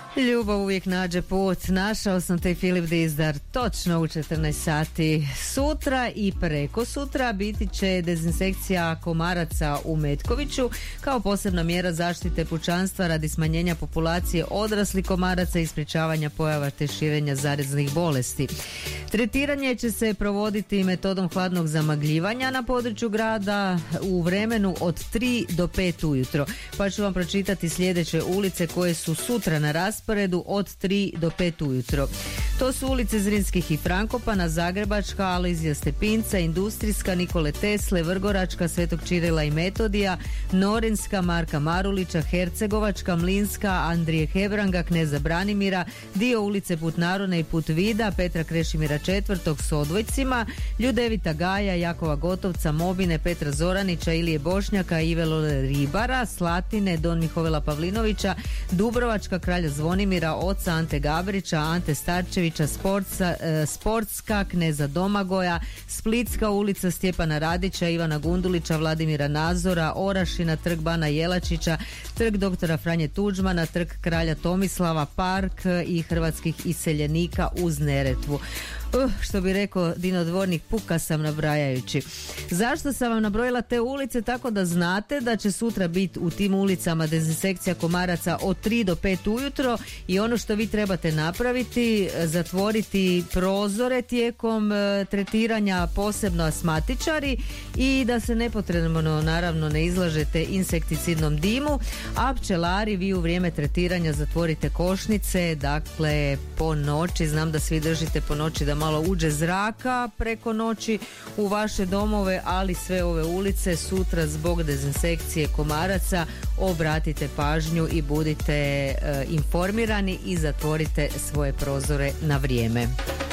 Ljubav uvijek nađe put. Našao sam te Filip Dizdar točno u 14 sati. Sutra i preko sutra biti će dezinsekcija komaraca u Metkoviću kao posebna mjera zaštite pučanstva radi smanjenja populacije odraslih komaraca i sprječavanja pojava te širenja zaraznih bolesti. Tretiranje će se provoditi metodom hladnog zamagljivanja na području grada u vremenu od 3 do 5 ujutro. Pa ću vam pročitati sljedeće ulice koje su sutra na rasporedu od 3 do 5 ujutro. To su ulice Zrinskih i Frankopana, Zagrebačka, Alojzija Stepinca, Industrijska, Nikole Tesle, Vrgoračka, Svetog Čirila i Metodija, Norinska, Marka Marulića, Hercegovačka, Mlinska, Andrije Hebranga, Kneza Branimira, dio ulice Put Narone i Put Vida, Petra Krešimira IV s odvojcima, Ljudevita Gaja, Jakova Gotovca, Mobine, Petra Zoranića, Ilije Bošnjaka, Ivelo Ribara, Slatine, Don Mihovela Pavlinovića, Dubrovačka, Kralja Zvonimira, Oca Ante Gabrića, Ante Starčevića, Sportska, Kneza Domagoja, Splitska ulica Stjepana Radića, Ivana Gundulića, Vladimira Nazora, Orašina, Trg Bana Jelačića, Trg doktora Franje Tuđmana, Trg Kralja Tomislava, Park i hrvatskih iseljenika uz Neretvu. Što bi rekao Dino Dvornik, puka sam nabrajajući. Zašto sam vam nabrojila te ulice? Tako da znate da će sutra biti u tim ulicama dezinsekcija komaraca od 3 do 5 ujutro i ono što vi trebate napraviti, zatvoriti prozore tijekom tretiranja, posebno astmatičari, i da se nepotrebno naravno ne izlažete insekticidnom dimu, a pčelari vi u vrijeme tretiranja zatvorite košnice, dakle po noći. Znam da svi držite po noći da malo uđe zraka preko noći u vaše domove, ali sve ove ulice sutra zbog dezinsekcije komaraca obratite pažnju i budite informirani i zatvorite svoje prozore na vrijeme.